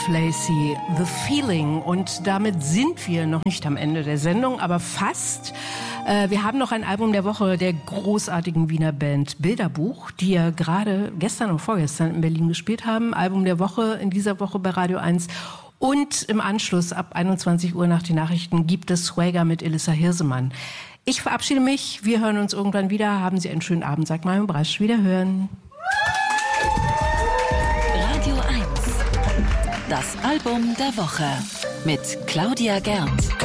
Lacey, The Feeling. Und damit sind wir noch nicht am Ende der Sendung, aber fast. Wir haben noch ein Album der Woche der großartigen Wiener Band Bilderbuch, die ja gerade gestern oder vorgestern in Berlin gespielt haben. Album der Woche in dieser Woche bei Radio 1. Und im Anschluss ab 21 Uhr nach den Nachrichten gibt es Swagger mit Elissa Hirsemann. Ich verabschiede mich. Wir hören uns irgendwann wieder. Haben Sie einen schönen Abend, sagt Marion Brasch. Wiederhören. Radio 1. Das Album der Woche mit Claudia Gernt.